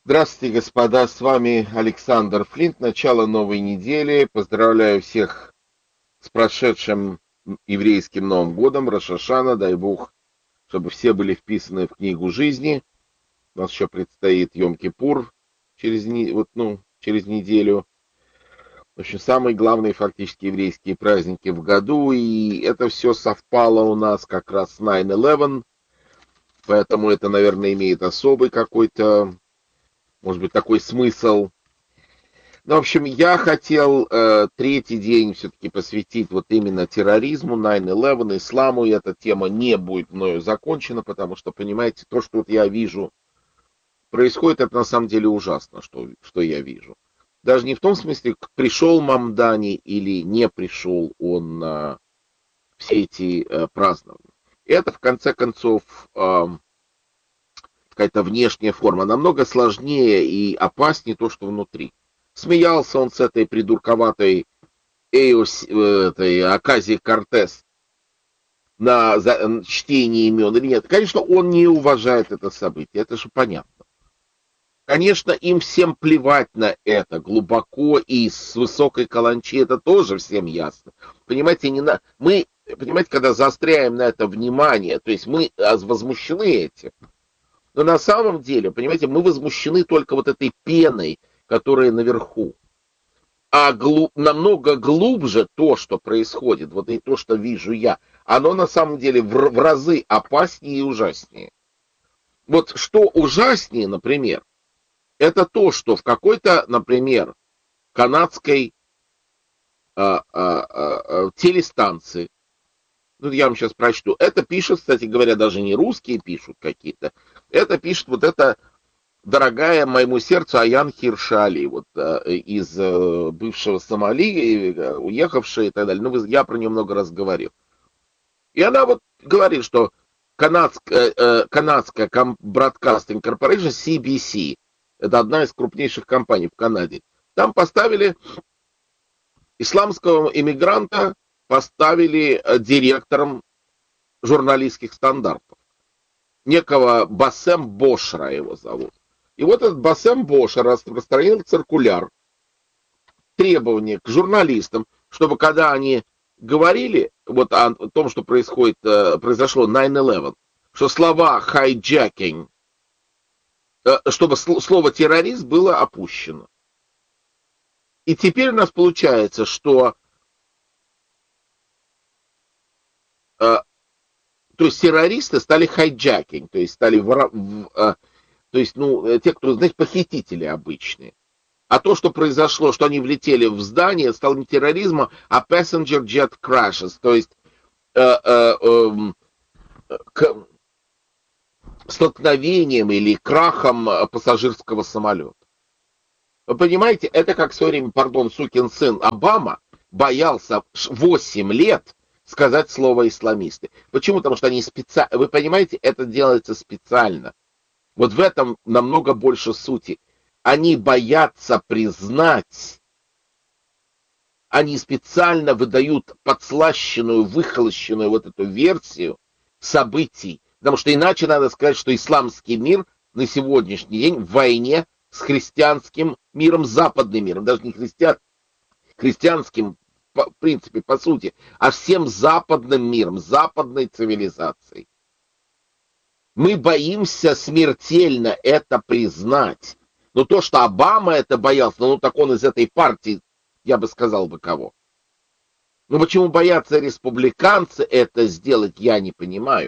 Здравствуйте, господа, с вами Александр Флинт. Начало новой недели. Поздравляю всех с прошедшим еврейским Новым годом, Рош ха-Шана. Дай Бог, чтобы все были вписаны в книгу жизни. У нас еще предстоит Йом-Кипур через неделю. В общем, самые главные фактически еврейские праздники в году. И это все совпало у нас как раз с 9/11. Поэтому это, наверное, имеет особый какой-то, может быть, такой смысл. Ну, в общем, я хотел третий день все-таки посвятить вот именно терроризму, 9/11, исламу, и эта тема не будет мною закончена, потому что, понимаете, то, что вот я вижу, происходит, это на самом деле ужасно, что я вижу. Даже не в том смысле, пришел Мамдани или не пришел он на все эти празднования. Это, в конце концов, какая-то внешняя форма. Намного сложнее и опаснее то, что внутри. Смеялся он с этой придурковатой этой Аказии Кортес на чтение имен или нет. Конечно, он не уважает это событие, это же понятно. Конечно, им всем плевать на это глубоко и с высокой каланчи, это тоже всем ясно. Понимаете, мы, понимаете, когда заостряем на это внимание, то есть мы возмущены этим, но на самом деле, понимаете, мы возмущены только вот этой пеной, которая наверху. А намного глубже то, что происходит, вот и то, что вижу я, оно на самом деле в разы опаснее и ужаснее. Вот что ужаснее, например, это то, что в какой-то, например, канадской телестанции, ну, я вам сейчас прочту, это пишет, кстати говоря, даже не русские пишут какие-то, это пишет вот это дорогая моему сердцу Аян Хиршали, вот из бывшего Сомали, уехавшая и так далее. Ну, я про нее много раз говорил. И она вот говорит, что канадская Broadcasting Corporation, CBC, это одна из крупнейших компаний в Канаде, там поставили исламского иммигранта, поставили директором журналистских стандартов. Некого Басем Бошра его зовут. И вот этот Басем Бошер распространил циркуляр, требования к журналистам, чтобы когда они говорили вот о том, что произошло 9/11, что слова хайджекинг, чтобы слово террорист было опущено. И теперь у нас получается, что то есть террористы стали хайджекинг, то есть стали то есть, ну, те, кто, знаете, похитители обычные. А то, что произошло, что они влетели в здание, стало не терроризмом, а passenger jet crashes, то есть э, э, к столкновением или крахом пассажирского самолета. Вы понимаете, это как в свое время, пардон, сукин сын Обама боялся 8 лет сказать слово исламисты. Почему? Потому что они специально, вы понимаете, это делается специально. Вот в этом намного больше сути. Они боятся признать, они специально выдают подслащенную, выхолощенную вот эту версию событий, потому что иначе надо сказать, что исламский мир на сегодняшний день в войне с христианским миром, западным миром, даже не христианским, в принципе, по сути, а всем западным миром, западной цивилизацией. Мы боимся смертельно это признать. Но то, что Обама это боялся, ну так он из этой партии, я бы сказал бы кого. Но почему боятся республиканцы это сделать, я не понимаю.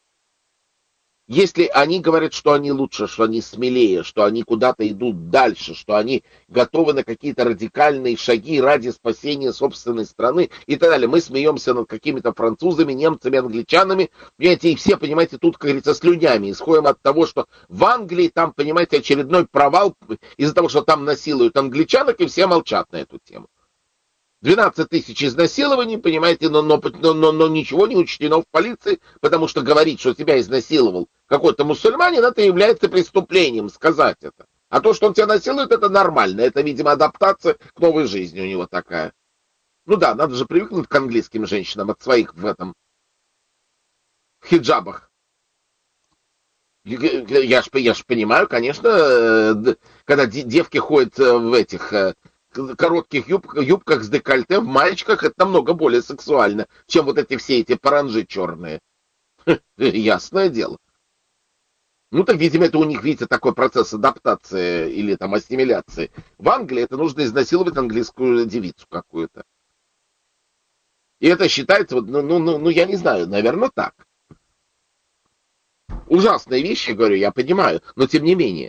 Если они говорят, что они лучше, что они смелее, что они куда-то идут дальше, что они готовы на какие-то радикальные шаги ради спасения собственной страны и так далее. Мы смеемся над какими-то французами, немцами, англичанами, понимаете, и все, понимаете, тут, как говорится, слюнями. Исходим от того, что в Англии там, понимаете, очередной провал из-за того, что там насилуют англичанок, и все молчат на эту тему. 12 тысяч изнасилований, понимаете, но ничего не учтено в полиции, потому что говорить, что тебя изнасиловал какой-то мусульманин, это является преступлением, сказать это. А то, что он тебя насилует, это нормально. Это, видимо, адаптация к новой жизни у него такая. Ну да, надо же привыкнуть к английским женщинам от своих в этом в хиджабах. Я ж понимаю, конечно, когда девки ходят в этих коротких юбках с декольте, в маечках, это намного более сексуально, чем вот эти все эти паранжи черные. Ясное дело. Ну, так, видимо, это у них, видите, такой процесс адаптации или там ассимиляции. В Англии это нужно изнасиловать английскую девицу какую-то. И это считается, вот, ну, я не знаю, наверное, так. Ужасные вещи, говорю, я понимаю, но тем не менее.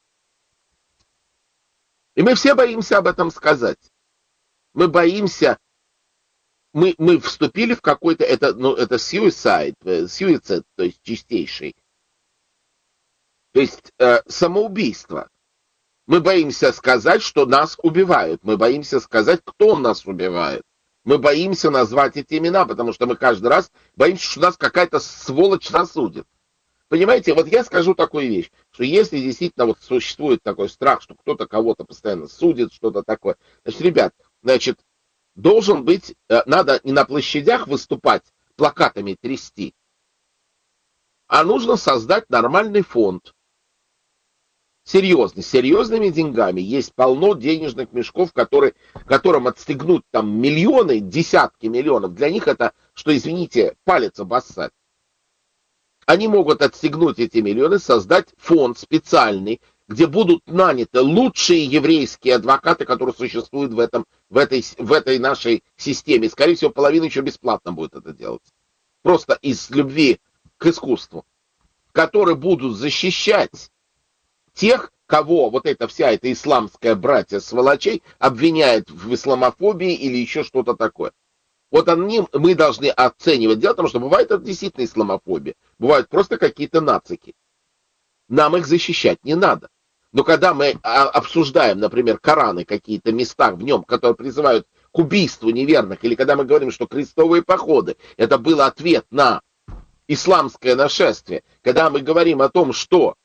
И мы все боимся об этом сказать. Мы боимся, мы вступили в какой-то, это, ну, это suicide, то есть чистейший. То есть самоубийство. Мы боимся сказать, что нас убивают. Мы боимся сказать, кто нас убивает. Мы боимся назвать эти имена, потому что мы каждый раз боимся, что нас какая-то сволочь засудит. Понимаете, вот я скажу такую вещь, что если действительно вот существует такой страх, что кто-то кого-то постоянно судит, что-то такое, значит, ребят, значит, должен быть, надо не на площадях выступать, плакатами трясти, а нужно создать нормальный фонд. Серьезный, с серьезными деньгами. Есть полно денежных мешков, которым отстегнуть там миллионы, десятки миллионов. Для них это, что, извините, палец обоссать. Они могут отстегнуть эти миллионы, создать фонд специальный, где будут наняты лучшие еврейские адвокаты, которые существуют в этой нашей системе. Скорее всего, половина еще бесплатно будет это делать. Просто из любви к искусству. Которые будут защищать тех, кого вот эта вся эта исламская братья сволочей обвиняет в исламофобии или еще что-то такое. Вот мы должны оценивать. Дело в том, что бывает это действительно исламофобия. Бывают просто какие-то нацики. Нам их защищать не надо. Но когда мы обсуждаем, например, Кораны, какие-то места в нем, которые призывают к убийству неверных, или когда мы говорим, что крестовые походы, это был ответ на исламское нашествие, когда мы говорим о том, что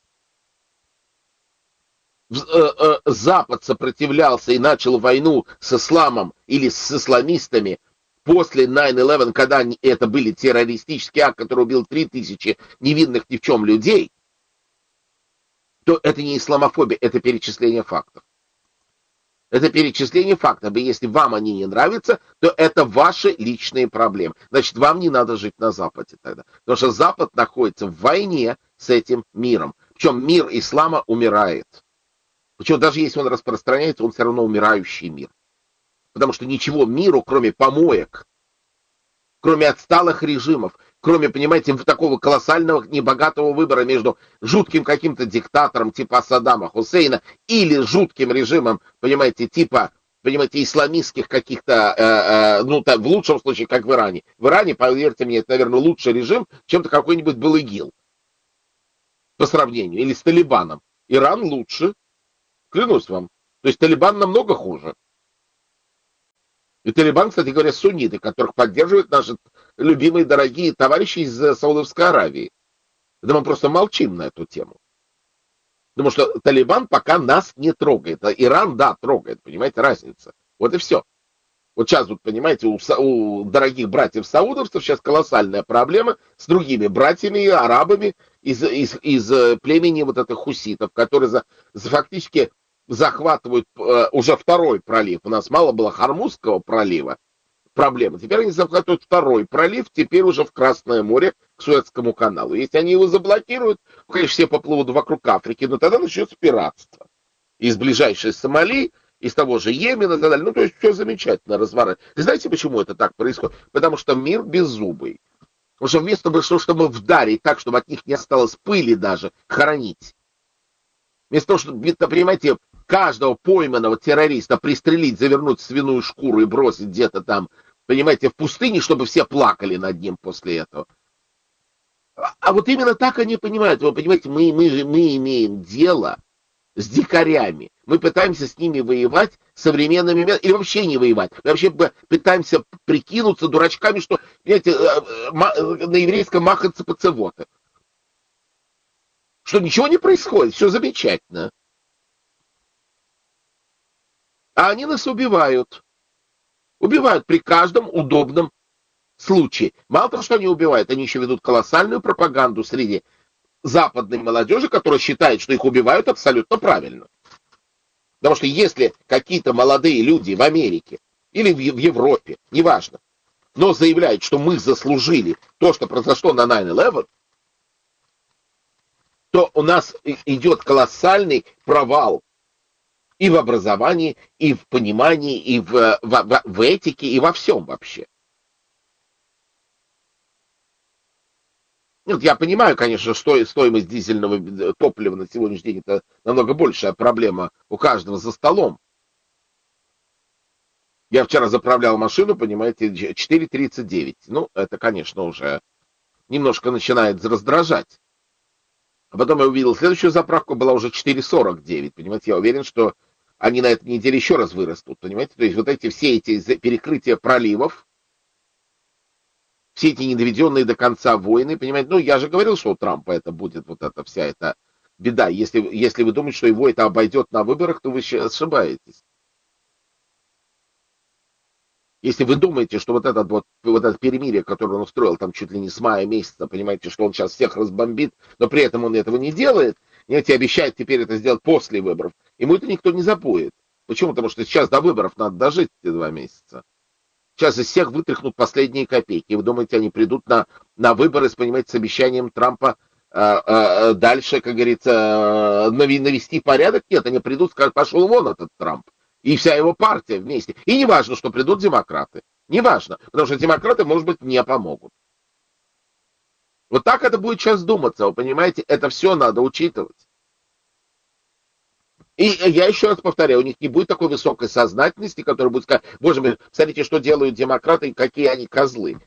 Запад сопротивлялся и начал войну с исламом или с исламистами после 9/11, когда это были террористические акты, который убил 3000 невинных ни в чем людей, то это не исламофобия, это перечисление фактов. Это перечисление фактов. И если вам они не нравятся, то это ваши личные проблемы. Значит, вам не надо жить на Западе тогда. Потому что Запад находится в войне с этим миром. Причем мир ислама умирает. Причем даже если он распространяется, он все равно умирающий мир. Потому что ничего миру, кроме помоек, кроме отсталых режимов, кроме, понимаете, такого колоссального небогатого выбора между жутким каким-то диктатором типа Саддама Хусейна или жутким режимом, понимаете, типа, понимаете, исламистских каких-то, ну, в лучшем случае, как в Иране. В Иране, поверьте мне, это, наверное, лучший режим, чем-то какой-нибудь был ИГИЛ. По сравнению. Или с Талибаном. Иран лучше. Клянусь вам. То есть Талибан намного хуже. И Талибан, кстати говоря, сунниты, которых поддерживают наши любимые дорогие товарищи из Саудовской Аравии. Да мы просто молчим на эту тему. Потому что Талибан пока нас не трогает. А Иран, да, трогает. Понимаете, разница. Вот и все. Вот сейчас, вот, понимаете, у дорогих братьев саудовцев сейчас колоссальная проблема с другими братьями, арабами из племени вот этих хуситов, которые фактически захватывают уже второй пролив. У нас мало было Хормузского пролива проблемы. Теперь они захватывают второй пролив, теперь уже в Красное море к Суэцкому каналу. Если они его заблокируют, конечно, все поплывут вокруг Африки, но тогда начнется пиратство. Из ближайшей Сомали, из того же Йемена и так далее. Ну, то есть все замечательно разворачивается. Знаете, почему это так происходит? Потому что мир беззубый. Потому что вместо того, чтобы вдарить так, чтобы от них не осталось пыли даже, хоронить. Вместо того, чтобы, понимаете, каждого пойманного террориста пристрелить, завернуть в свиную шкуру и бросить где-то там, понимаете, в пустыне, чтобы все плакали над ним после этого. А вот именно так они понимают. Вы понимаете, мы имеем дело с дикарями. Мы пытаемся с ними воевать современными методами, или вообще не воевать. Мы вообще пытаемся прикинуться дурачками, что, понимаете, на еврейском махаться пацевоты. Что ничего не происходит, все замечательно. А они нас убивают. Убивают при каждом удобном случае. Мало того, что они убивают, они еще ведут колоссальную пропаганду среди западной молодежи, которая считает, что их убивают абсолютно правильно. Потому что если какие-то молодые люди в Америке или в Европе, неважно, но заявляют, что мы заслужили то, что произошло на 9/11, то у нас идет колоссальный провал и в образовании, и в понимании, и в этике, и во всем вообще. Нет, я понимаю, конечно, что стоимость дизельного топлива на сегодняшний день это намного большая проблема у каждого за столом. Я вчера заправлял машину, понимаете, 4,39. Ну, это, конечно, уже немножко начинает раздражать. А потом я увидел следующую заправку, была уже 4,49. Понимаете, я уверен, что они на этой неделе еще раз вырастут. Понимаете, то есть вот все эти перекрытия проливов, все эти недоведенные до конца войны, понимаете, ну, я же говорил, что у Трампа это будет вот эта вся эта беда. Если вы думаете, что его это обойдет на выборах, то вы ошибаетесь. Если вы думаете, что вот это перемирие, которое он устроил там чуть ли не с мая месяца, понимаете, что он сейчас всех разбомбит, но при этом он этого не делает, понимаете, обещает теперь это сделать после выборов, ему это никто не запоет. Почему? Потому что сейчас до выборов надо дожить эти 2 месяца. Сейчас из всех вытряхнут последние копейки. Вы думаете, они придут на выборы, понимаете, с обещанием Трампа дальше, как говорится, навести порядок? Нет, они придут, скажут, пошел вон этот Трамп. И вся его партия вместе. И не важно, что придут демократы. Не важно, потому что демократы, может быть, не помогут. Вот так это будет сейчас думаться, вы понимаете? Это все надо учитывать. И я еще раз повторяю, у них не будет такой высокой сознательности, которая будет сказать, боже мой, смотрите, что делают демократы, какие они козлы.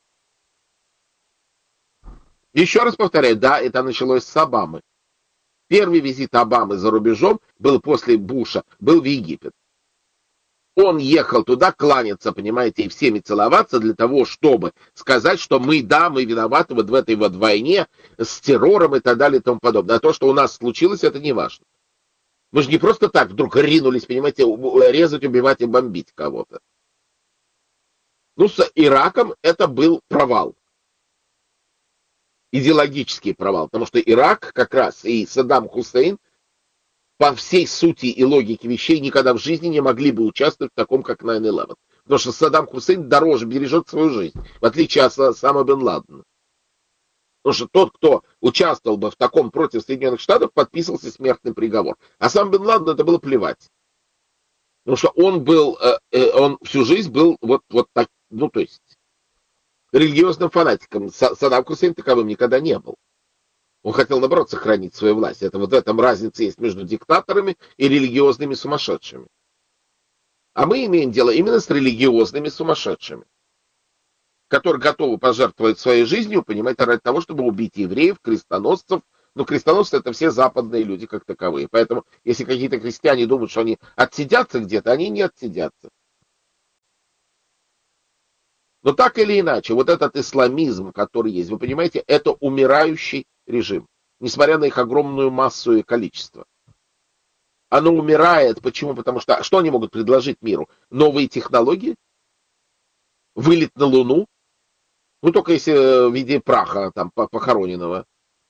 Еще раз повторяю, да, это началось с Обамы. Первый визит Обамы за рубежом был после Буша, был в Египет. Он ехал туда кланяться, понимаете, и всеми целоваться для того, чтобы сказать, что мы виноваты вот в этой вот войне с террором и так далее и тому подобное. А то, что у нас случилось, это не важно. Мы же не просто так вдруг ринулись, понимаете, резать, убивать и бомбить кого-то. Ну, с Ираком это был провал. Идеологический провал. Потому что Ирак как раз и Саддам Хусейн по всей сути и логике вещей никогда в жизни не могли бы участвовать в таком, как 9/11. Потому что Саддам Хусейн дороже бережет свою жизнь, в отличие от Осама бен Ладена. Потому что тот, кто участвовал бы в таком против Соединенных Штатов, подписывался смертный приговор. А сам бен Ладен это было плевать. Потому что он всю жизнь был вот так, ну то есть религиозным фанатиком. Саддам Хусейн таковым никогда не был. Он хотел, наоборот, сохранить свою власть. Это вот в этом разница есть между диктаторами и религиозными сумасшедшими. А мы имеем дело именно с религиозными сумасшедшими, которые готовы пожертвовать своей жизнью, понимаете, ради того, чтобы убить евреев, крестоносцев. Но крестоносцы — это все западные люди как таковые. Поэтому, если какие-то христиане думают, что они отсидятся где-то, они не отсидятся. Но так или иначе, вот этот исламизм, который есть, вы понимаете, это умирающий режим, несмотря на их огромную массу и количество. Оно умирает. Почему? Потому что они могут предложить миру? Новые технологии? Вылет на Луну? Ну, только если в виде праха там похороненного.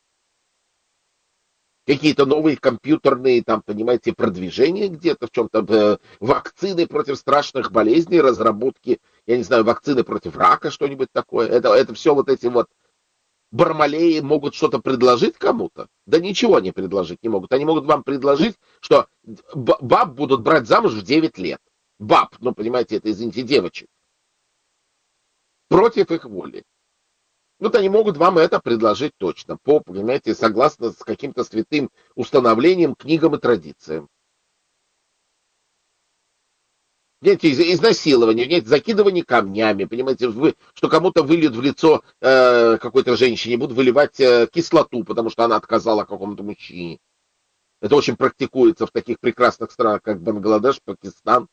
Какие-то новые компьютерные, там, понимаете, продвижения где-то в чем-то, вакцины против страшных болезней, разработки, я не знаю, вакцины против рака, что-нибудь такое. Это все вот эти вот бармалеи могут что-то предложить кому-то? Да ничего они предложить не могут. Они могут вам предложить, что баб будут брать замуж в 9 лет. Баб, ну, понимаете, это, извините, девочек. Против их воли. Вот они могут вам это предложить точно, понимаете, согласно с каким-то святым установлением, книгам и традициям. Знаете, изнасилование, знаете, закидывание камнями, понимаете, что кому-то выльют в лицо какой-то женщине, будут выливать кислоту, потому что она отказала какому-то мужчине. Это очень практикуется в таких прекрасных странах, как Бангладеш, Пакистан.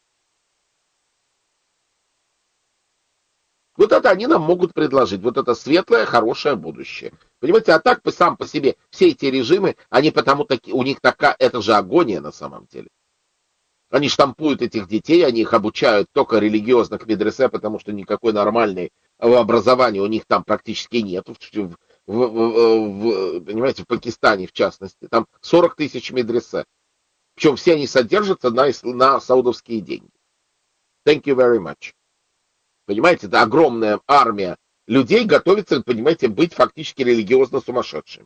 Вот это они нам могут предложить, вот это светлое, хорошее будущее. Понимаете, а так сам по себе все эти режимы, они потому таки, у них такая, это же агония на самом деле. Они штампуют этих детей, они их обучают только религиозно к медресе, потому что никакой нормальной образования у них там практически нет. понимаете, в Пакистане, в частности. Там 40 тысяч медресе. Причем все они содержатся на саудовские деньги. Thank you very much. Понимаете, это огромная армия людей готовится, понимаете, быть фактически религиозно сумасшедшими.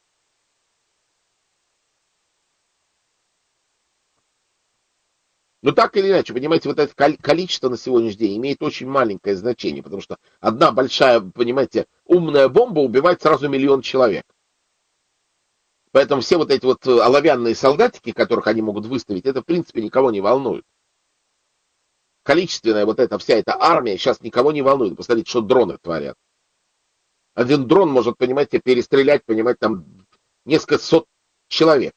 Но так или иначе, понимаете, вот это количество на сегодняшний день имеет очень маленькое значение, потому что одна большая, понимаете, умная бомба убивает сразу миллион человек. Поэтому все вот эти вот оловянные солдатики, которых они могут выставить, это в принципе никого не волнует. Количественная вот эта вся эта армия сейчас никого не волнует. Посмотрите, что дроны творят. Один дрон может, понимаете, перестрелять, понимаете, там несколько сот человек.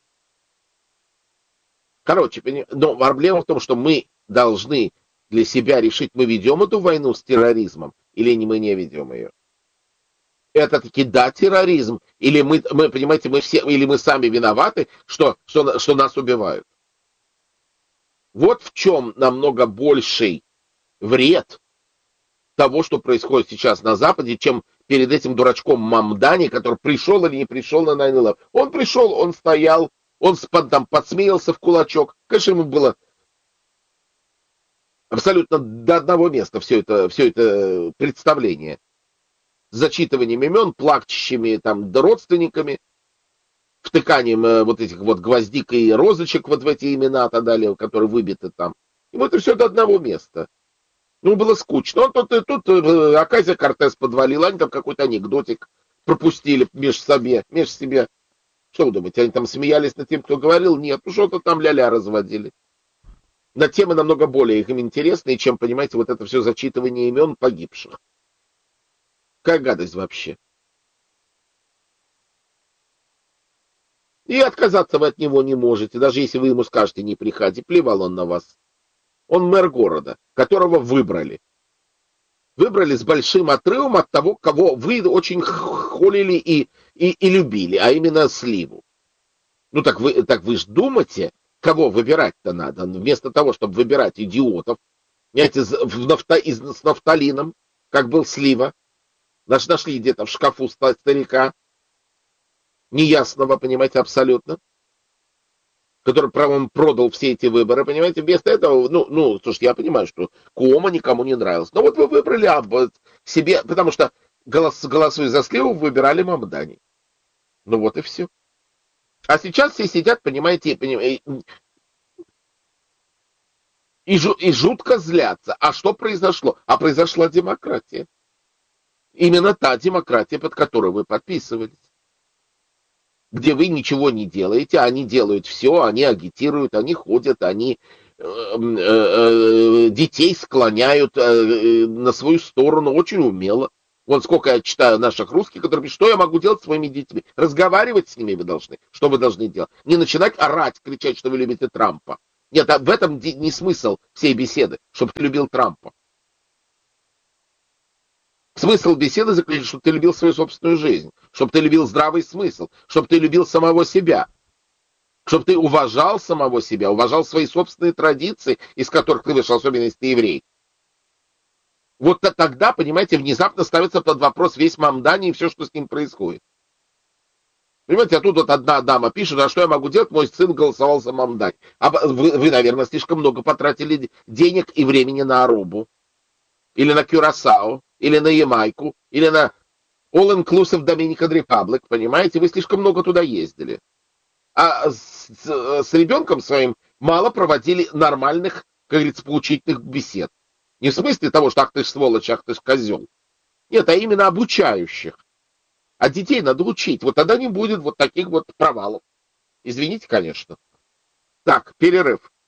Короче, но проблема в том, что мы должны для себя решить, мы ведем эту войну с терроризмом или мы не ведем ее. Это таки да, терроризм, или мы понимаете, мы все, или мы сами виноваты, что нас убивают. Вот в чем намного больший вред того, что происходит сейчас на Западе, чем перед этим дурачком Мамдани, который пришел или не пришел на 9/11. Он пришел, он стоял, он там подсмеялся в кулачок. Конечно, ему было абсолютно до одного места все это представление. С зачитыванием имен, плачущими там родственниками, втыканием вот этих вот гвоздик и розочек вот в эти имена и так далее, которые выбиты там. Ему это все до одного места. Ну, было скучно. Он тут Оказия Кортес подвалил, они там какой-то анекдотик пропустили меж себе. Что вы думаете, они там смеялись над тем, кто говорил? Нет, ну что-то там ля-ля разводили. На темы намного более им интересные, чем, понимаете, вот это все зачитывание имен погибших. Какая гадость вообще. И отказаться вы от него не можете, даже если вы ему скажете не приходи, плевал он на вас. Он мэр города, которого выбрали. Выбрали с большим отрывом от того, кого вы очень холили и любили, а именно Сливу. Ну так вы же думаете, кого выбирать-то надо, вместо того, чтобы выбирать идиотов, знаете, с нафталином, как был Слива. Нашли где-то в шкафу старика, неясного, понимаете, абсолютно, который, правом продал все эти выборы, понимаете, вместо этого, слушайте, я понимаю, что Куома никому не нравился. Но вот вы выбрали себе, потому что голосуя за Сливу, выбирали Мамдани. Ну вот и все. А сейчас все сидят, понимаете, и жутко злятся. А что произошло? А произошла демократия. Именно та демократия, под которой вы подписывались. Где вы ничего не делаете, они делают все, они агитируют, они ходят, они детей склоняют на свою сторону очень умело. Вон сколько я читаю наших русских, которые пишут, что я могу делать с своими детьми? Разговаривать с ними вы должны. Что вы должны делать? Не начинать орать, кричать, что вы любите Трампа. Нет, в этом не смысл всей беседы, чтобы ты любил Трампа. Смысл беседы заключается, чтобы ты любил свою собственную жизнь, чтобы ты любил здравый смысл, чтобы ты любил самого себя, чтобы ты уважал самого себя, уважал свои собственные традиции, из которых ты вышел, особенно если ты еврей. Вот тогда, понимаете, внезапно ставится под вопрос весь Мамдани и все, что с ним происходит. Понимаете, а тут вот одна дама пишет, а что я могу делать, мой сын голосовал за Мамдани. А вы, наверное, слишком много потратили денег и времени на Арубу, или на Кюрасао, или на Ямайку, или на All-Inclusive Dominican Republic, понимаете? Вы слишком много туда ездили. А с ребенком своим мало проводили нормальных, как говорится, поучительных бесед. Не в смысле того, что ах ты ж сволочь, ах ты ж козел. Нет, а именно обучающих. А детей надо учить. Вот тогда не будет вот таких вот провалов. Извините, конечно. Так, перерыв.